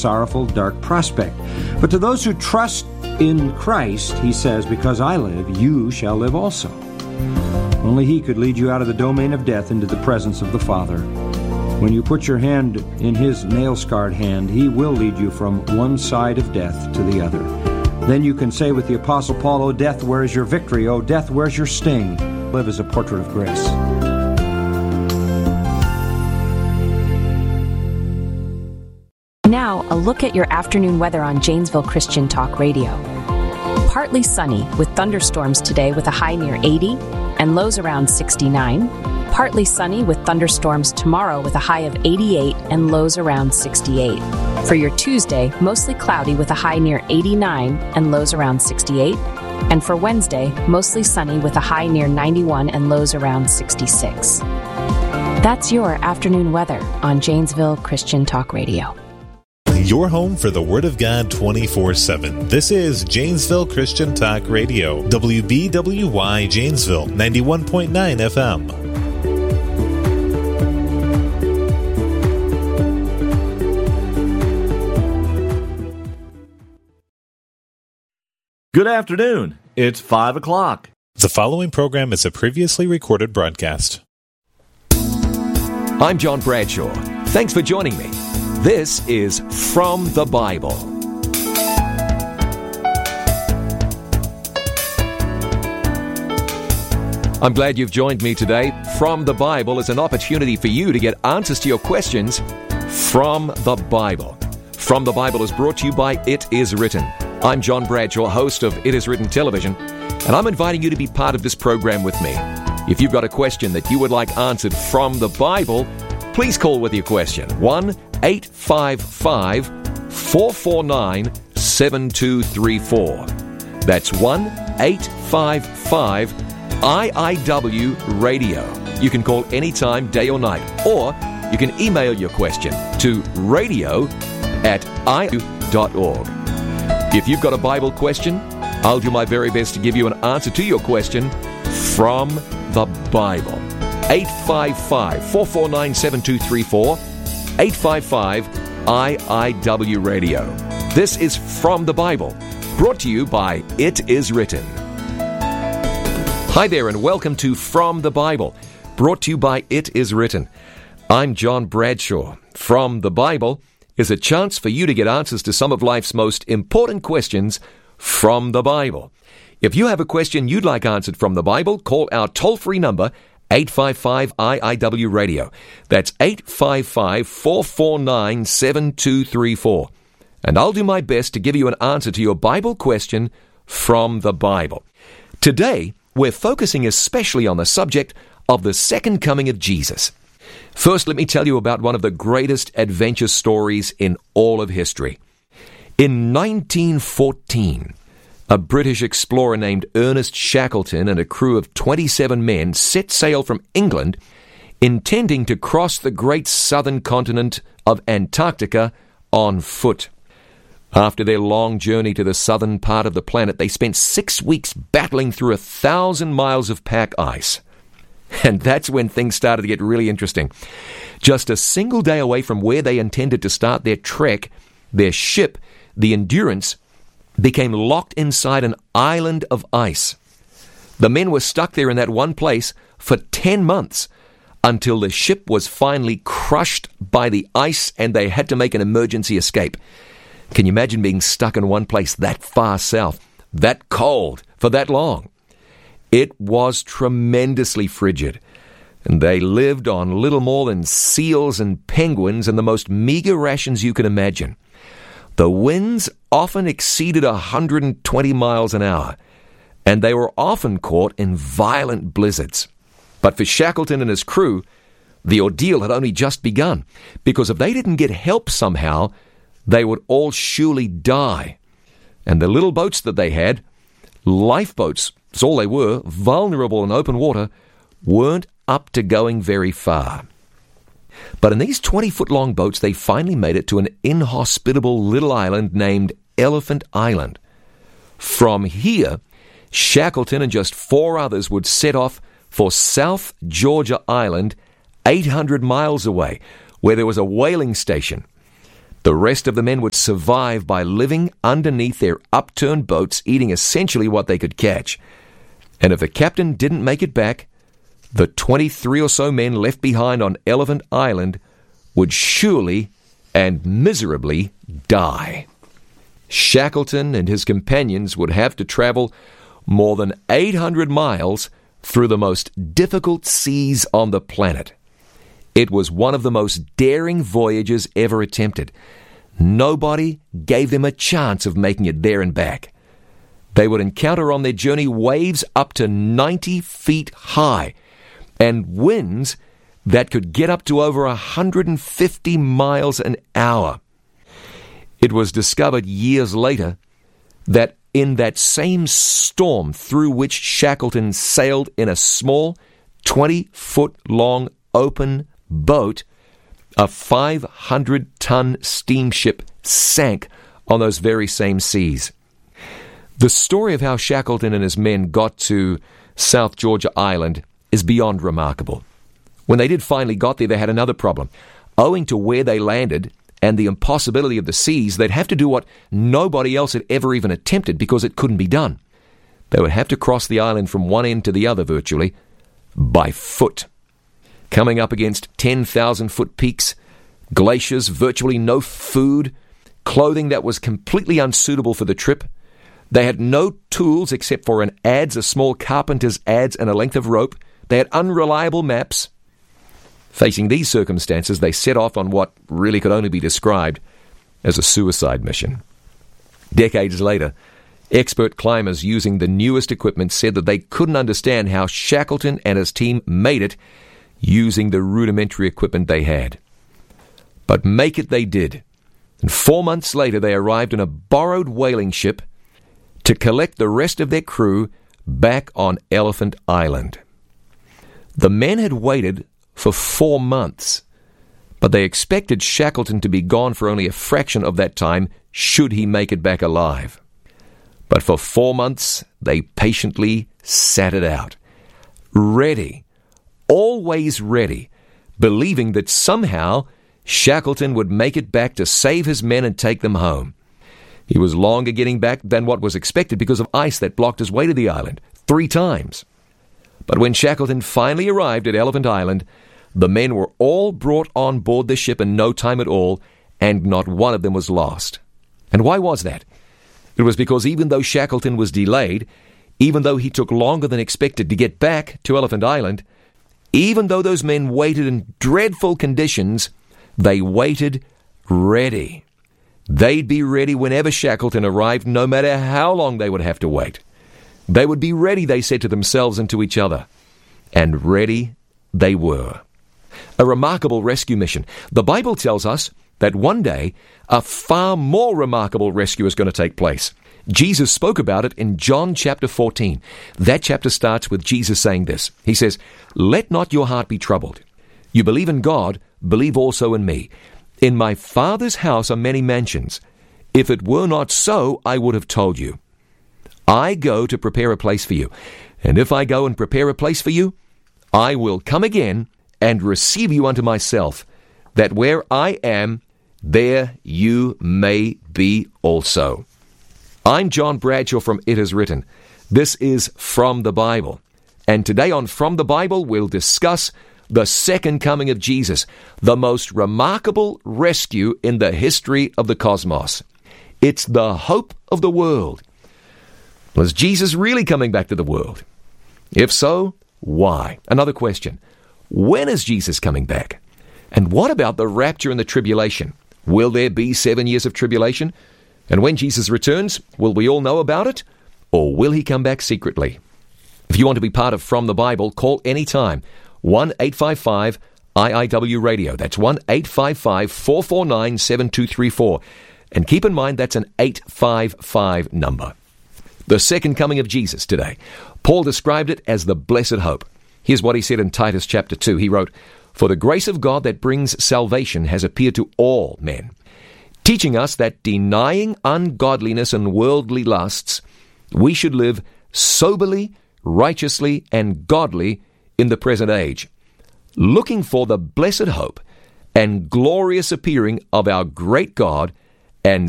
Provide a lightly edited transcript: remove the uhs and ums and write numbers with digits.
sorrowful, dark prospect. But to those who trust in Christ, he says, because I live, you shall live also. Only he could lead you out of the domain of death into the presence of the Father. When you put your hand in his nail-scarred hand, he will lead you from one side of death to the other. Then you can say with the Apostle Paul, O death, where is your victory? O death, where's your sting? Live as a portrait of grace. Now, a look at your afternoon weather on Janesville Christian Talk Radio. Partly sunny with thunderstorms today with a high near 80 and lows around 69. Partly sunny with thunderstorms tomorrow with a high of 88 and lows around 68. For your Tuesday, mostly cloudy with a high near 89 and lows around 68. And for Wednesday, mostly sunny with a high near 91 and lows around 66. That's your afternoon weather on Janesville Christian Talk Radio. Your home for the Word of God 24/7. This is Janesville Christian Talk Radio, WBWY Janesville, 91.9 FM. Good afternoon. It's 5 o'clock. The following program is a previously recorded broadcast. I'm John Bradshaw. Thanks for joining me. This is From the Bible. I'm glad you've joined me today. From the Bible is an opportunity for you to get answers to your questions from the Bible. From the Bible is brought to you by It Is Written. I'm John Bradshaw, host of It Is Written Television, and I'm inviting you to be part of this program with me. If you've got a question that you would like answered from the Bible, please call with your question. 1-855-449-7234. That's 1-855-IIW-RADIO. You can call anytime, day or night, or you can email your question to radio@iiw.org. If you've got a Bible question, I'll do my very best to give you an answer to your question from the Bible. 855-449-7234, 855-IIW-RADIO. This is From the Bible, brought to you by It Is Written. Hi there, and welcome to From the Bible, brought to you by It Is Written. I'm John Bradshaw. From the Bible is a chance for you to get answers to some of life's most important questions from the Bible. If you have a question you'd like answered from the Bible, call our toll-free number, 855-IIW-RADIO. That's 855-449-7234. And I'll do my best to give you an answer to your Bible question from the Bible. Today, we're focusing especially on the subject of the second coming of Jesus. First, let me tell you about one of the greatest adventure stories in all of history. In 1914, a British explorer named Ernest Shackleton and a crew of 27 men set sail from England, intending to cross the great southern continent of Antarctica on foot. After their long journey to the southern part of the planet, they spent 6 weeks battling through 1,000 miles of pack ice. And that's when things started to get really interesting. Just a single day away from where they intended to start their trek, their ship, the Endurance, became locked inside an island of ice. The men were stuck there in that one place for 10 months until the ship was finally crushed by the ice and they had to make an emergency escape. Can you imagine being stuck in one place that far south, that cold, for that long? It was tremendously frigid, and they lived on little more than seals and penguins and the most meager rations you can imagine. The winds often exceeded 120 miles an hour, and they were often caught in violent blizzards. But for Shackleton and his crew, the ordeal had only just begun, because if they didn't get help somehow, they would all surely die. And the little boats that they had, lifeboats, that's all they were, vulnerable in open water, weren't up to going very far. But in these 20-foot-long boats, they finally made it to an inhospitable little island named Elephant Island. From here, Shackleton and just 4 others would set off for South Georgia Island, 800 miles away, where there was a whaling station. The rest of the men would survive by living underneath their upturned boats, eating essentially what they could catch. And if the captain didn't make it back, the 23 or so men left behind on Elephant Island would surely and miserably die. Shackleton and his companions would have to travel more than 800 miles through the most difficult seas on the planet. It was one of the most daring voyages ever attempted. Nobody gave them a chance of making it there and back. They would encounter on their journey waves up to 90 feet high and winds that could get up to over 150 miles an hour. It was discovered years later that in that same storm through which Shackleton sailed in a small 20-foot-long open boat, a 500-ton steamship sank on those very same seas. The story of how Shackleton and his men got to South Georgia Island is beyond remarkable. When they did finally got there, they had another problem. Owing to where they landed and the impossibility of the seas, they'd have to do what nobody else had ever even attempted because it couldn't be done. They would have to cross the island from one end to the other virtually by foot. Coming up against 10,000-foot peaks, glaciers, virtually no food, clothing that was completely unsuitable for the trip. They had no tools except for an adze, a small carpenter's adze, and a length of rope. They had unreliable maps. Facing these circumstances, they set off on what really could only be described as a suicide mission. Decades later, expert climbers using the newest equipment said that they couldn't understand how Shackleton and his team made it using the rudimentary equipment they had. But make it they did. And 4 months later, they arrived in a borrowed whaling ship to collect the rest of their crew back on Elephant Island. The men had waited for 4 months, but they expected Shackleton to be gone for only a fraction of that time should he make it back alive. But for 4 months, they patiently sat it out. Ready, always ready, believing that somehow Shackleton would make it back to save his men and take them home. He was longer getting back than what was expected because of ice that blocked his way to the island 3 times. But when Shackleton finally arrived at Elephant Island, the men were all brought on board the ship in no time at all, and not one of them was lost. And why was that? It was because even though Shackleton was delayed, even though he took longer than expected to get back to Elephant Island, even though those men waited in dreadful conditions, they waited ready. They'd be ready whenever Shackleton arrived, no matter how long they would have to wait. They would be ready, they said to themselves and to each other. And ready they were. A remarkable rescue mission. The Bible tells us that one day a far more remarkable rescue is going to take place. Jesus spoke about it in John chapter 14. That chapter starts with Jesus saying this. He says, "Let not your heart be troubled. You believe in God, believe also in me. In my Father's house are many mansions. If it were not so, I would have told you. I go to prepare a place for you. And if I go and prepare a place for you, I will come again and receive you unto myself, that where I am, there you may be also." I'm John Bradshaw from It Is Written. This is From the Bible. And today on From the Bible, we'll discuss the second coming of Jesus, the most remarkable rescue in the history of the cosmos. It's the hope of the world. Was Jesus really coming back to the world? If so, why? Another question. When is Jesus coming back? And what about the rapture and the tribulation? Will there be 7 years of tribulation? And when Jesus returns, will we all know about it? Or will he come back secretly? If you want to be part of From the Bible, call anytime. 1-855-IIW-Radio. That's 1-855-449-7234. And keep in mind that's an 855 number. The second coming of Jesus today. Paul described it as the blessed hope. Here's what he said in Titus chapter 2. He wrote, "For the grace of God that brings salvation has appeared to all men, teaching us that denying ungodliness and worldly lusts, we should live soberly, righteously, and godly in the present age, looking for the blessed hope and glorious appearing of our great God